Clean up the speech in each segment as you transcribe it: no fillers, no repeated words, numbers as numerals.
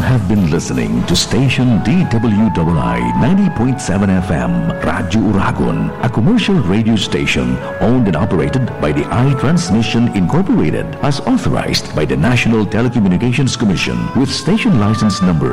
have been listening to station DWII 90.7 FM, Radyo Uragon, a commercial radio station owned and operated by the iTransmission Incorporated as authorized by the National Telecommunications Commission with station license number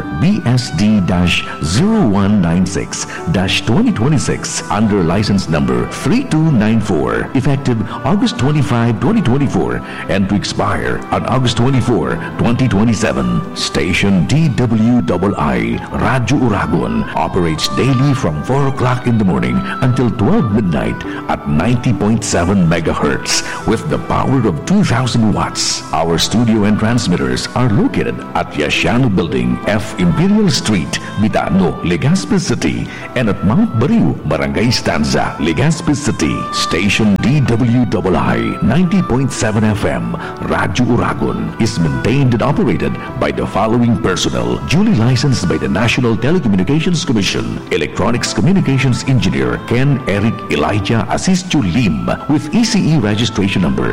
BSD-0196-2026 under license number 3294, effective August 25, 2024, and to expire on August 24, 2027. Station DWII Radyo Uragon operates daily from 4 o'clock in the morning until 12 midnight at 90.7 megahertz with the power of 2,000 watts. Our studio and transmitters are located at Yasiano Building, F. Imperial Street, Bitano, Legazpi City, and at Mount Bariu, Barangay Stanza, Legazpi City. Station DWII 90.7 FM Radyo Uragon is maintained and operated by the following personnel duly licensed by the National Telecommunications Commission. Electronics Communications Engineer Ken Eric Elijah Asistiu Lim with ECE registration number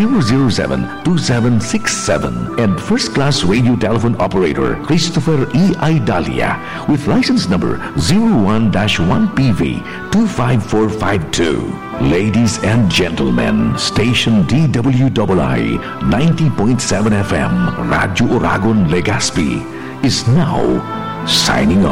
0072767, and First Class Radio Telephone Operator Christopher E. Idalia with license number 01-1PV25452. Ladies and gentlemen, station DWII 90.7 FM Radyo Uragon Legazpi is now signing off.